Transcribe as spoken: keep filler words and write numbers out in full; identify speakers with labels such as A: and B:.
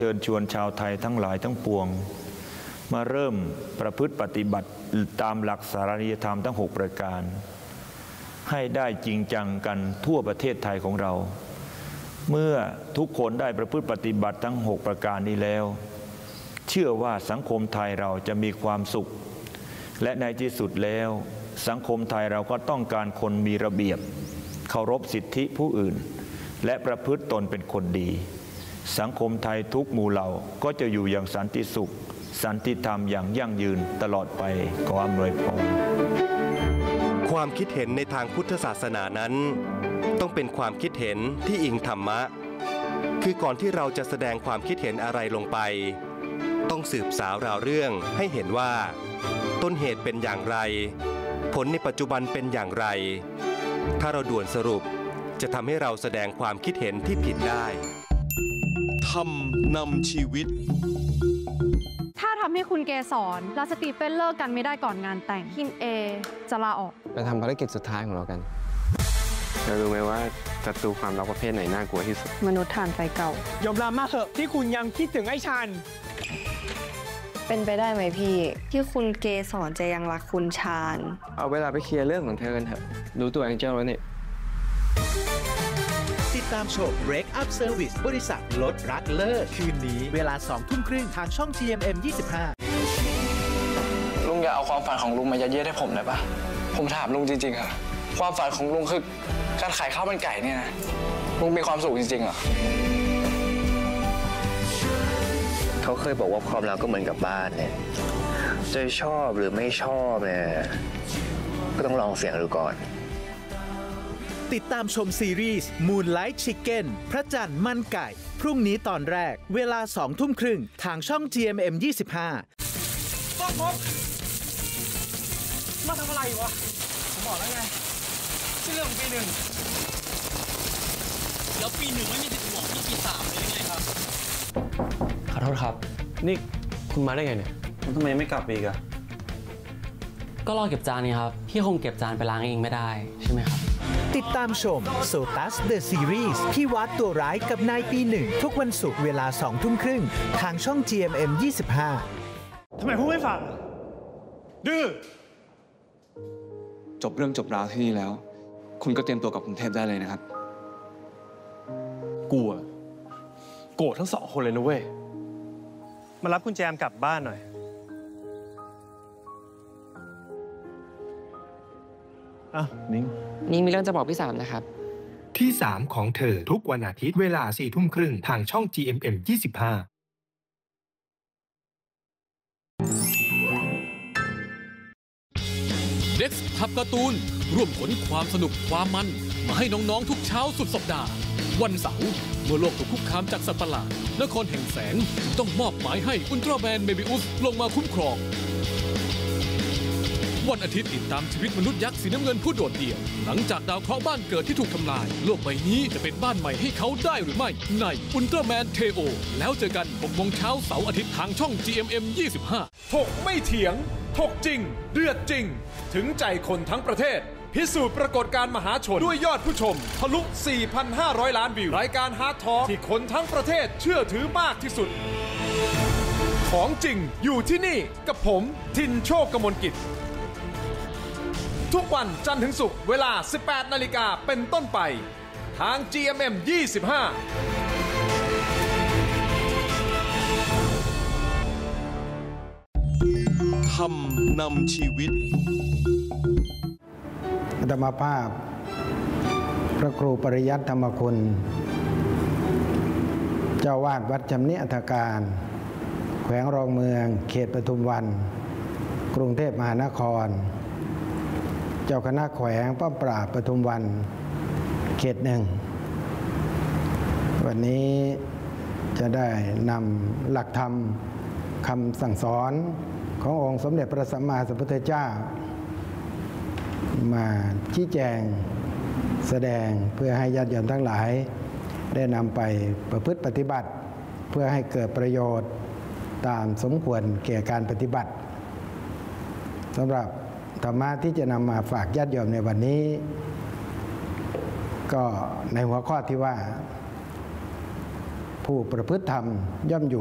A: เชิญชวนชาวไทยทั้งหลายทั้งปวงมาเริ่มประพฤติปฏิบัติตามหลักสารนิยธรรมทั้งหกประการให้ได้จริงจังกันทั่วประเทศไทยของเราเมื่อทุกคนได้ประพฤติปฏิบัติทั้งหกประการนี้แล้วเชื่อว่าสังคมไทยเราจะมีความสุขและในที่สุดแล้วสังคมไทยเราก็ต้องการคนมีระเบียบเคารพสิทธิผู้อื่นและประพฤติตนเป็นคนดีสังคมไทยทุกหมู่เหล่าก็จะอยู่อย่างสันติสุขสันติธรรมอย่างยั่งยืนตลอดไปขออำนวยพร
B: ความคิดเห็นในทางพุทธศาสนานั้นต้องเป็นความคิดเห็นที่อิงธรรมะคือก่อนที่เราจะแสดงความคิดเห็นอะไรลงไปต้องสืบสาวราวเรื่องให้เห็นว่าต้นเหตุเป็นอย่างไรผลในปัจจุบันเป็นอย่างไรถ้าเราด่วนสรุปจะทำให้เราแสดงความคิดเห็นที่ผิดได้
C: ธรรมนำชีวิต
D: ถ้าทำให้คุณเกสรและสตีเฟนเลิกกันไม่ได้ก่อนงานแต่งคินเอจะลาออก
E: ไปทำภารกิจสุดท้ายของเรากันเรารู้ไหมว่าศัตรูความรักประเภทไหนน่ากลัวที่สุด
D: มนุษย์ถ่านไฟเก่าย
F: อมรับมาเถอะที่คุณยังคิดถึงไอ้ชัน
G: เป็นไปได้ไหมพี่ที่คุณเกสรจะยังรักคุณชาญ
E: เอาเวลาไปเคลียร์เรื่องของเธอกันเถอะรู้ตัวแองเจิลแล้วนี่
H: ติดตามโชว์ Break Up Service บริษัทลดรักเลิกคืนนี้เวลาสองทุ่มครึ่งทางช่อง จี เอ็ม เอ็ม ยี่สิบห้า
I: ลุงอย่าเอาความฝันของลุงมายัดเยียดให้ผมได้ปะผมถามลุงจริงๆอะความฝันของลุงคือการขายข้าวมันไก่เนี่ยนะลุงมีความสุขจริงๆเหรอ
J: เขาเคยบอกว่าความรักก็เหมือนกับบ้านเนี่ยจะชอบหรือไม่ชอบเนี่ยก็ต้องลองเสี่ยงดูก่อน
H: ติดตามชมซีรีส์ Moonlight Chicken พระจันทร์มันไก่พรุ่งนี้ตอนแรกเวลาสองทุ่มครึ่งทางช่อง จี เอ็ม เอ็ม ยี่สิบห้า
F: ป๊อกป๊อกมาทำอะไรวะผมบอกแล้วไงชื่อเรื่องของปีหนึ่ง
K: แล้วปีหนึ่งไม่มีสิทธิ์หวังที่ปีสามเลยยังไงครับ
E: ขอโทษครับนี่คุณมาได้ไงเนี่ย
L: ทำไมไม่กลับอีกอะ
K: ก็รอเก็บจานนี่ครับพี่คงเก็บจานไปล้างเองไม่ได้ใช่ไหมครับ
H: ติดตามชม Sotus The Series พี่วัดตัวร้ายกับนายปีหนึ่งทุกวันศุกร์เวลาสองทุ่มครึ่งทางช่อง จี เอ็ม เอ็ม ยี่สิบห้า
F: ทำไมพูดไม่ฟังดื้อ
E: จบเรื่องจบราวที่นี่แล้วคุณก็เตรียมตัวกับกรุงเทพได้เลยนะครับ
F: กลัวโกรธทั้งสองคนเลยนะเว้ยมารับคุณแจมกลับบ้านหน่อยอ่ะนิ้ง
E: นิ้งมีเรื่องจะบอกพี่สามนะครับ
H: ที่สามของเธอทุกวันอาทิตย์เวลาสี่ทุ่มครึ่งทางช่อง จี เอ็ม เอ็ม ยี่สิบห้า
C: เด็กซ์ทับการ์ตูนร่วมขนความสนุกความมันมาให้น้องๆทุกเช้าสุดสัปดาห์วันเสาร์เมื่อโลกถูกคุกคามจากสัตว์ประหลาดนครแห่งแสงต้องมอบหมายให้อุลตร้าแมนเมบิอุสลงมาคุ้มครองวันอาทิตย์ติดตามชีวิตมนุษย์ยักษ์สีน้ำเงินผู้โดดเดี่ยวหลังจากดาวเคราะห์บ้านเกิดที่ถูกทำลายโลกใบนี้จะเป็นบ้านใหม่ให้เขาได้หรือไม่ในอุลตร้าแมนเทโอแล้วเจอกันหกโมงเช้าเสาร์อาทิตย์ทางช่อง จี เอ็ม เอ็ม ยี่สิบห้า
M: ถกไม่เถียงถกจริงเดือดจริงถึงใจคนทั้งประเทศพิสูจน์ปรากฏการณ์มหาชนด้วยยอดผู้ชมทะลุ สี่พันห้าร้อย ล้านวิวรายการฮาร์ดทอล์กที่คนทั้งประเทศเชื่อถือมากที่สุดของจริงอยู่ที่นี่กับผมทินโชคกมลกิจทุกวันจันทร์ถึงศุกร์เวลา สิบแปดนาฬิกา เป็นต้นไปทาง จี เอ็ม เอ็ม ยี่สิบห้า
C: ธรรมนำชีวิต
N: ธรรมภาพพระครูปริยัติธรรมคุณเจ้าวาดวัดจำเนียทการแขวงรองเมืองเขตปทุมวันกรุงเทพมหานครเจ้าคณะแขวงป้อมปราบปทุมวันเขตหนึ่งวันนี้จะได้นำหลักธรรมคำสั่งสอนขององค์สมเด็จพระสัมมาสัมพุทธเจ้ามาชี้แจงแสดงเพื่อให้ญาติโยมทั้งหลายได้นำไปประพฤติปฏิบัติเพื่อให้เกิดประโยชน์ตามสมควรแก่การปฏิบัติสำหรับธรรมะที่จะนำมาฝากญาติโยมในวันนี้ก็ในหัวข้อที่ว่าผู้ประพฤติธรรมย่อมอยู่